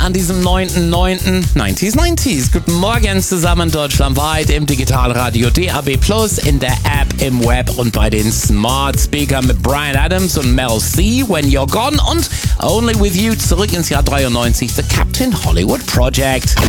an diesem 9.9. 90s. Guten Morgen zusammen deutschlandweit im Digitalradio DAB+, in der App, im Web und bei den Smart Speakern mit Bryan Adams und Mel C, When You're Gone und Only With You zurück ins Jahr 93, The Captain Hollywood Project.